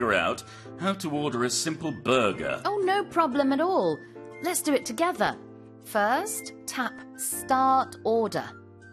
figure out how to order a simple burger. Oh, no problem at all. Let's do it together. First, tap Start Order.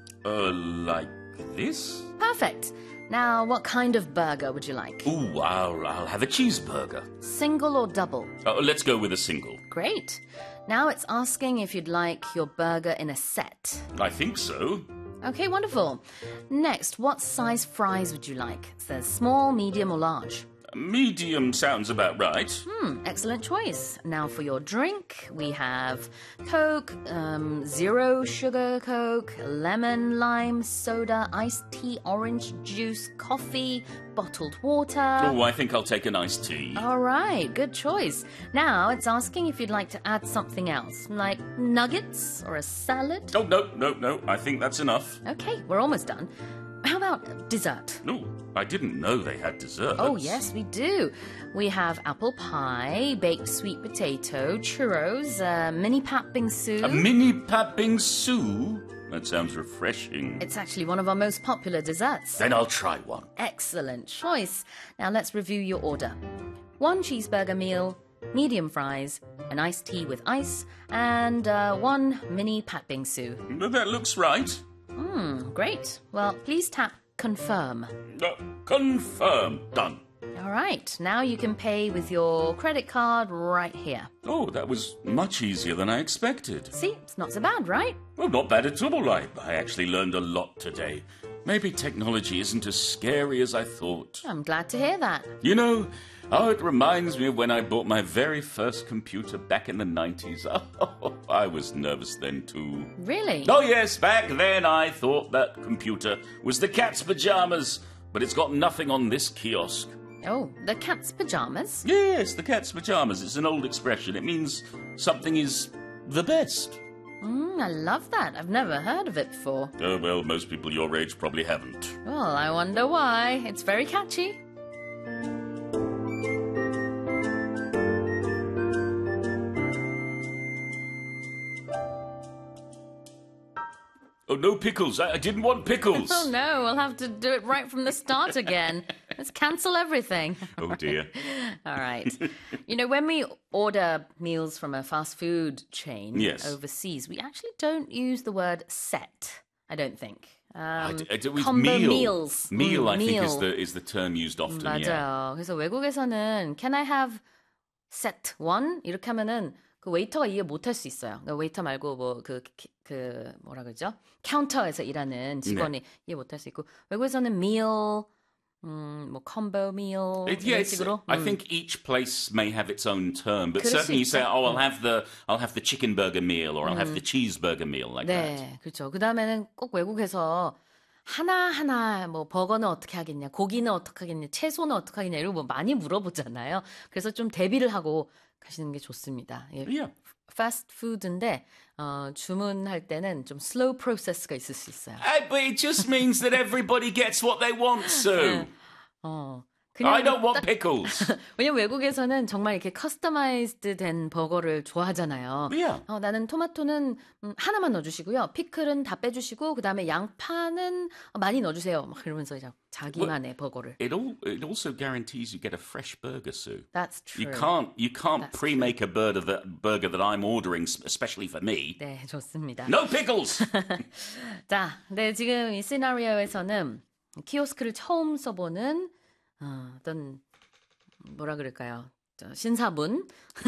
Like this? Perfect. Now, what kind of burger would you like? Ooh, I'll have a cheeseburger. Single or double? Oh, let's go with a single. Great. Now it's asking if you'd like your burger in a set. I think so. Okay, wonderful. Next, what size fries would you like? It says small, medium, or large. Medium sounds about right. Excellent choice. Now for your drink, we have Coke, zero sugar Coke, lemon, lime, soda, iced tea, orange juice, coffee, bottled water. Oh, I think I'll take an iced tea. All right, good choice. Now it's asking if you'd like to add something else, like nuggets or a salad. Oh, no. I think that's enough. Okay, we're almost done. How about dessert? No, I didn't know they had desserts. Oh, yes, we do. We have apple pie, baked sweet potato, churros, mini pat bingsu. A mini pat bingsu? That sounds refreshing. It's actually one of our most popular desserts. Then I'll try one. Excellent choice. Now let's review your order. 1 cheeseburger meal, medium fries, an iced tea with ice, and 1 mini pat bingsu. That looks right. Great. Well, please tap Confirm. Confirm. Done. All right. Now you can pay with your credit card right here. Oh, that was much easier than I expected. See, it's not so bad, right? Well, not bad at all. I actually learned a lot today. Maybe technology isn't as scary as I thought. I'm glad to hear that. You know, it reminds me of when I bought my very first computer back in the 90s. Oh, I was nervous then too. Really? Oh yes, back then I thought that computer was the cat's pajamas, but it's got nothing on this kiosk. Oh, the cat's pajamas? Yes, the cat's pajamas. It's an old expression. It means something is the best. I love that. I've never heard of it before. Oh, well, most people your age probably haven't. Well, I wonder why. It's very catchy. Oh, no pickles. I didn't want pickles. Oh, no, we'll have to do it right from the start again. Let's cancel everything. Oh, dear. All right. You know, when we order meals from a fast food chain overseas, we actually don't use the word set, I don't think. combo meals. Meal, I think, meal. is the term used often. 맞아요. Yeah. 그래서 외국에서는 can I have set one? 이렇게 하면은 그 웨이터가 이해 못할 수 있어요. 그러니까 웨이터 말고 뭐 그 뭐라 그러죠? 카운터에서 일하는 직원이 이해 못할 수 있고 외국에서는 meal 뭐 combo meal 이런 식으로. I think each place may have its own term, but 그럴 수 certainly you say, 있죠. "Oh, I'll have the chicken burger meal," or "I'll have the cheeseburger meal," like that. 네, 그렇죠. 그 다음에는 꼭 외국에서 하나하나 뭐 버거는 어떻게 하겠냐, 고기는 어떻게 하겠냐, 채소는 어떻게 하겠냐 이런 거 많이 물어보잖아요. 그래서 좀 대비를 하고 가시는 게 좋습니다. 예. Yeah. 패스트푸드인데 주문할 때는 좀 슬로우 프로세스가 있을 수 있어요. But it just means that everybody gets what they want, Sue. 그냥 I don't want 딱- pickles. 왜냐면 외국에서는 정말 이렇게 커스터마이즈드 된 버거를 좋아하잖아요. Yeah. 나는 토마토는 하나만 넣어주시고요. 피클은 다 빼주시고 그 다음에 양파는 많이 넣어주세요. 막 이러면서 자기만의 버거를. It also guarantees you get a fresh burger, Sue. That's true. You can't That's pre-make a burger that I'm ordering especially for me. 네, 좋습니다. No pickles. 자, 네, 지금 이 시나리오에서는 키오스크를 처음 써보는 어떤 뭐라 그럴까요? 신사분,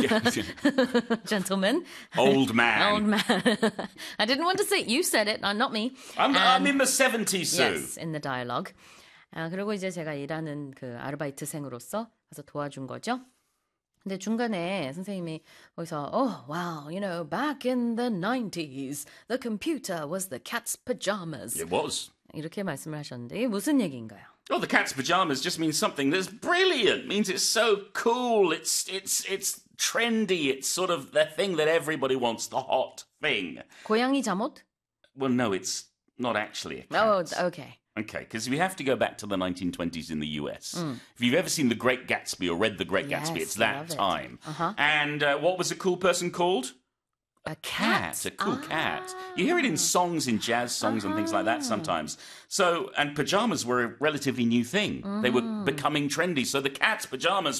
gentleman, Old man. old man. I didn't want to say it. You said it, not me. I'm in the 70s, Sue. Yes, in the dialogue. 그리고 이제 제가 일하는 그 아르바이트생으로서 가서 도와준 거죠. 근데 중간에 선생님이 거기서 oh wow, you know, back in the 90s, the computer was the cat's pajamas. It was. 이렇게 말씀을 하셨는데 이게 무슨 얘기인가요? Oh, the cat's pajamas just means something that's brilliant. Means it's so cool. It's trendy. It's sort of the thing that everybody wants, the hot thing. 고양이 잠옷? Well, no, it's not actually a cat. Oh, okay. Okay, because we have to go back to the 1920s in the US. If you've ever seen The Great Gatsby or read The Great Yes, Gatsby, it's I that love it. time. Uh-huh. And what was the cool person called? A cat, a cool cat. You hear it in songs, in jazz songs and things like that sometimes. So, and pajamas were a relatively new thing. They were becoming trendy. So the cat's pajamas